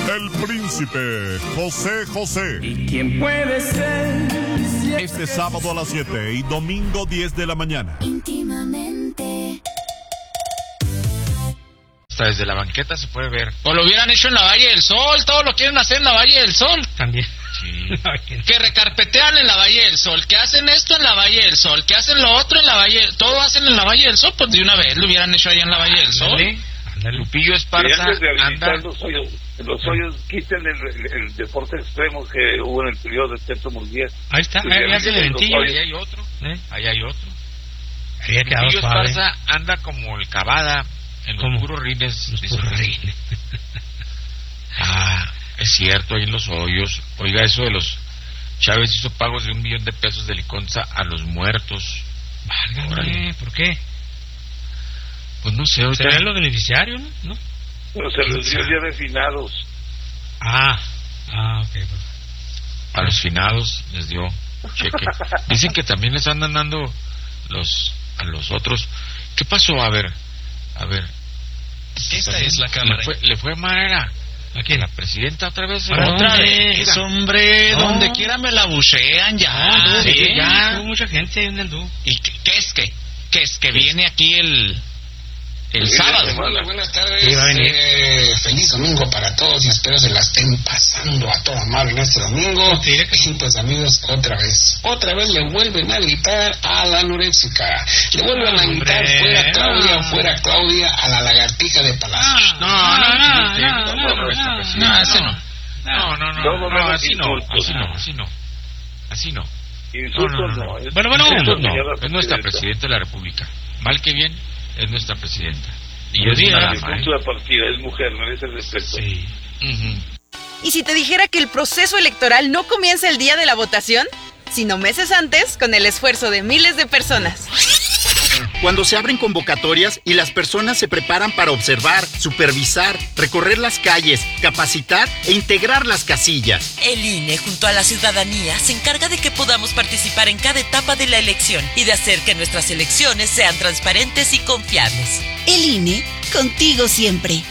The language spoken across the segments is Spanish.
el príncipe José José. ¿Y quién puede ser? Este sábado a las 7 y domingo 10 de la mañana. Íntimamente. Hasta desde la banqueta se puede ver. O lo hubieran hecho en la Valle del Sol, todo lo quieren hacer en la Valle del Sol. También. Sí. Que recarpetean en la Valle del Sol, que hacen esto en la Valle del Sol, que hacen lo otro en la Valle, todo hacen en la Valle del Sol, pues de una vez lo hubieran hecho ahí en la Valle del Sol. Ándale. Lupillo Esparza anda... Los hoyos, quiten el deporte extremo que hubo en el periodo de Teto Murguía. Ahí está, ahí hace el eventillo. Ahí hay otro, ahí hay otro. Ahí ha quedado Lupillo suave. Esparza anda como el Cavada en los puros rines. Es cierto, ahí en los hoyos. Oiga, eso de los... Chávez hizo pagos de $1 millón de liconza a los muertos. Válgame, ¿por qué? Pues no sé. ¿Serán los beneficiarios, no? Pero se les dio día de finados. Ok. A los finados les dio cheque. Dicen que también les andan dando a los otros. ¿Qué pasó? A ver. Esta es la cámara. Le fue mal ¿a quién? La presidenta otra vez. Otra vez, hombre, No. donde quiera me la buchean ya. Sí, ya. hubo mucha gente ahí en el dúo. ¿Y qué es que? ¿Qué es que viene aquí el sábado? Hola, buenas tardes. Sí, va a venir. Feliz domingo para todos y espero se la estén pasando a toda madre en este domingo. Sí. Y pues amigos, otra vez le vuelven a gritar a la anoréxica. Le vuelven a gritar fuera Claudia a la lagartija de Palacio. No, ese no. No, así no. Insultos no. Bueno, es nuestra presidenta de la República. Mal que bien, es nuestra presidenta. Y es una dama, punto de partida, es mujer, merece el respeto. Sí. ¿Y si te dijera que el proceso electoral no comienza el día de la votación, sino meses antes, con el esfuerzo de miles de personas? Cuando se abren convocatorias y las personas se preparan para observar, supervisar, recorrer las calles, capacitar e integrar las casillas. El INE, junto a la ciudadanía, se encarga de que podamos participar en cada etapa de la elección y de hacer que nuestras elecciones sean transparentes y confiables. El INE, contigo siempre.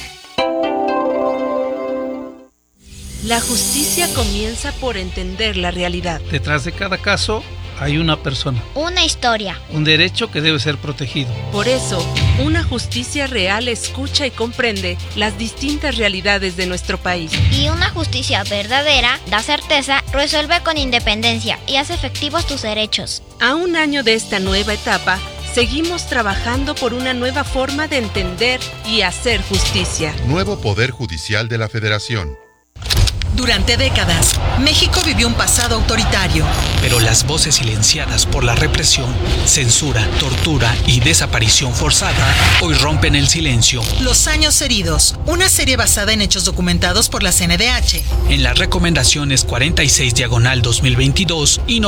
La justicia comienza por entender la realidad. Detrás de cada caso hay una persona. Una historia. Un derecho que debe ser protegido. Por eso, una justicia real escucha y comprende las distintas realidades de nuestro país. Y una justicia verdadera da certeza, resuelve con independencia y hace efectivos tus derechos. A un año de esta nueva etapa, seguimos trabajando por una nueva forma de entender y hacer justicia. Nuevo Poder Judicial de la Federación. Durante décadas, México vivió un pasado autoritario. Pero las voces silenciadas por la represión, censura, tortura y desaparición forzada hoy rompen el silencio. Los años heridos, una serie basada en hechos documentados por la CNDH. En las recomendaciones 46/2022 y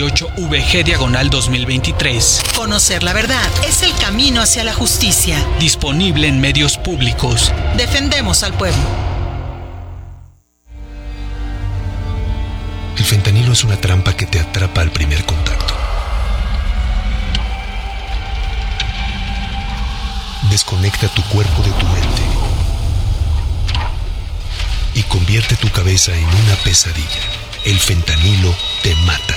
98/VG/2023. Conocer la verdad es el camino hacia la justicia. Disponible en medios públicos. Defendemos al pueblo. El fentanilo es una trampa que te atrapa al primer contacto. Desconecta tu cuerpo de tu mente y convierte tu cabeza en una pesadilla. El fentanilo te mata.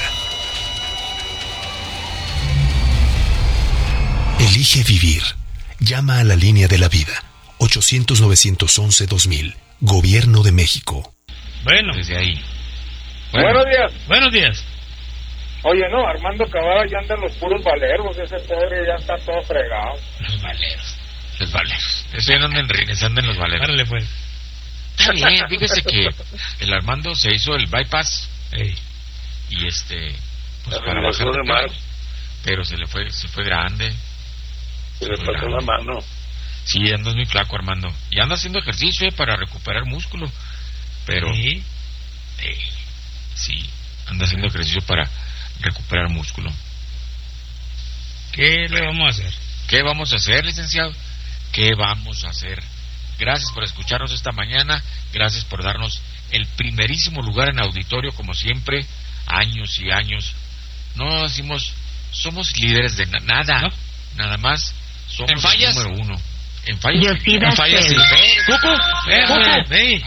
Elige vivir. Llama a la línea de la vida. 800-911-2000. Gobierno de México. Bueno. Desde ahí. Buenos días. Buenos días. Oye, no, Armando Cavada ya anda en los puros valeros, ese pobre ya está todo fregado. Los valeros. Eso ya no anda en rines, anda en los valeros. Árale, pues. Está bien, fíjese que el Armando se hizo el bypass. Y pues para bajar de peso, pero se fue grande. Se le pasó la mano. Sí, andas muy flaco, Armando. Y anda haciendo ejercicio para recuperar músculo. Pero sí, anda haciendo ejercicio para recuperar músculo. ¿Qué le vamos a hacer? ¿Qué vamos a hacer, licenciado? ¿Qué vamos a hacer? Gracias por escucharnos esta mañana. Gracias por darnos el primerísimo lugar en auditorio, como siempre. Años y años. No decimos, somos líderes de nada. ¿No? Nada más. Somos ¿En fallas? el número 1. En fallas. En fallas.